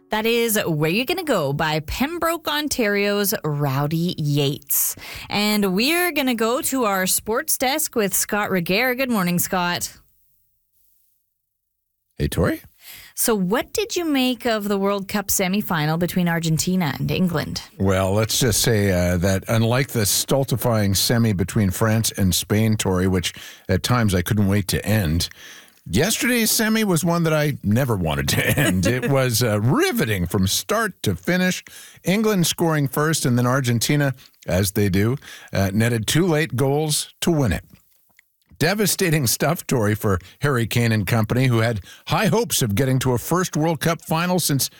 That is Where You Gonna Go by Pembroke, Ontario's Rowdy Yates. And we're going to go to our sports desk with Scott Regehr. Good morning, Scott. Hey, Tori. So what did you make of the World Cup semifinal between Argentina and England? Well, let's just say that unlike the stultifying semi between France and Spain, Tori, which at times I couldn't wait to end, yesterday's semi was one that I never wanted to end. It was riveting from start to finish. England scoring first, and then Argentina, as they do, netted 2 late goals to win it. Devastating stuff, Tori, for Harry Kane and company, who had high hopes of getting to a first World Cup final since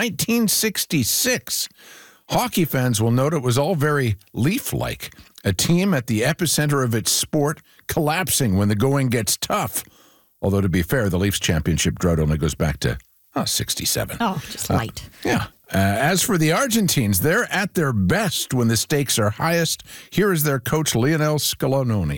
1966. Hockey fans will note it was all very Leaf-like, a team at the epicenter of its sport collapsing when the going gets tough. Although, to be fair, the Leafs championship drought only goes back to 67. Oh, just light. Yeah. As for the Argentines, they're at their best when the stakes are highest. Here is their coach, Lionel Scaloni.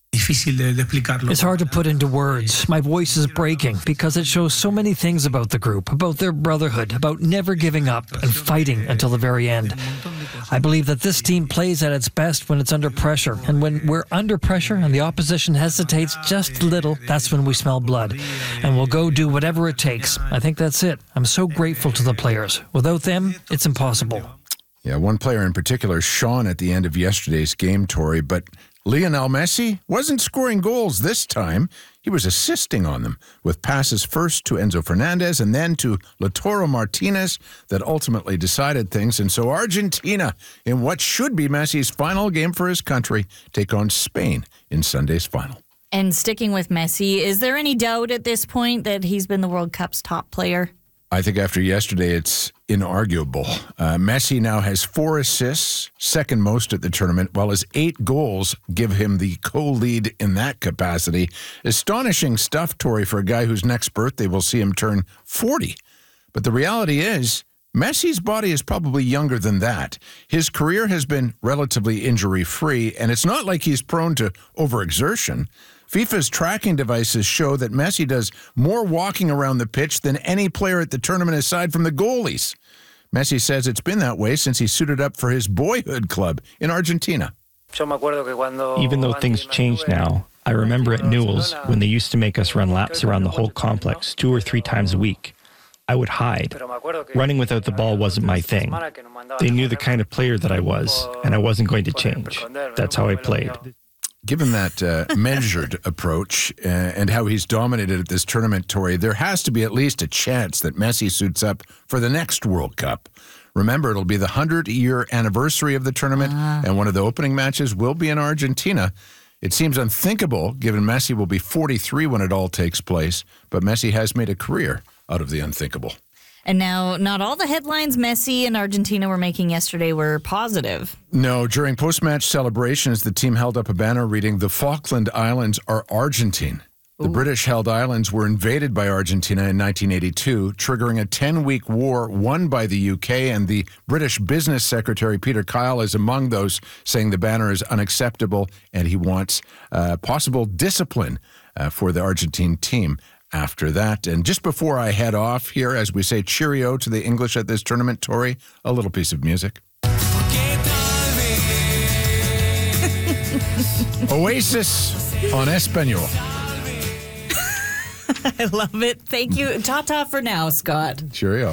It's hard to put into words. My voice is breaking because it shows so many things about the group, about their brotherhood, about never giving up and fighting until the very end. I believe that this team plays at its best when it's under pressure, and when we're under pressure and the opposition hesitates just a little, that's when we smell blood. And we'll go do whatever it takes. I think that's it. I'm so grateful to the players. Without them, it's impossible. Yeah, one player in particular shone at the end of yesterday's game, Tori, but Lionel Messi wasn't scoring goals this time. He was assisting on them with passes first to Enzo Fernandez and then to Lautaro Martinez that ultimately decided things. And so Argentina, in what should be Messi's final game for his country, take on Spain in Sunday's final. And sticking with Messi, is there any doubt at this point that he's been the World Cup's top player? I think after yesterday, it's inarguable. Messi now has 4 assists, second most at the tournament, while his 8 goals give him the co-lead in that capacity. Astonishing stuff, Tori, for a guy whose next birthday will see him turn 40. But the reality is, Messi's body is probably younger than that. His career has been relatively injury-free, and it's not like he's prone to overexertion. FIFA's tracking devices show that Messi does more walking around the pitch than any player at the tournament aside from the goalies. Messi says it's been that way since he suited up for his boyhood club in Argentina. Even though things changed now, I remember at Newell's when they used to make us run laps around the whole complex 2 or 3 times a week. I would hide. Running without the ball wasn't my thing. They knew the kind of player that I was, and I wasn't going to change. That's how I played. Given that measured approach and how he's dominated at this tournament, Tori, there has to be at least a chance that Messi suits up for the next World Cup. Remember, it'll be the 100-year anniversary of the tournament, and one of the opening matches will be in Argentina. It seems unthinkable, given Messi will be 43 when it all takes place, but Messi has made a career out of the unthinkable. And now, not all the headlines Messi and Argentina were making yesterday were positive. No, during post-match celebrations, the team held up a banner reading, "The Falkland Islands are Argentine." The British-held islands were invaded by Argentina in 1982, triggering a 10-week war won by the UK, and the British Business Secretary, Peter Kyle, is among those saying the banner is unacceptable, and he wants possible discipline for the Argentine team after that. And just before I head off here, as we say cheerio to the English at this tournament, Tori, a little piece of music. Oasis on Espanol. I love it. Thank you. Ta-ta for now, Scott. Cheerio.